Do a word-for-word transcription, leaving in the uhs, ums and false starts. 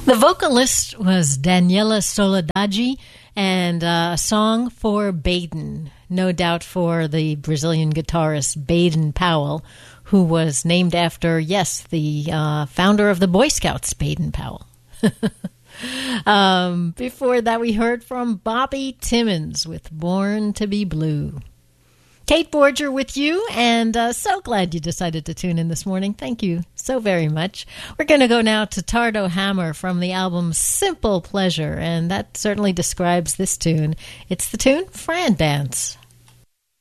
The vocalist was Daniela Soledade, and uh, a song for Baden, no doubt for the Brazilian guitarist Baden Powell, who was named after, yes, the uh, founder of the Boy Scouts, Baden Powell. um, before that, we heard from Bobby Timmons with Born to be Blue. Kate Borger with you, and uh, so glad you decided to tune in this morning. Thank you so very much. We're going to go now to Tardo Hammer from the album Simple Pleasure, and that certainly describes this tune. It's the tune Fran Dance.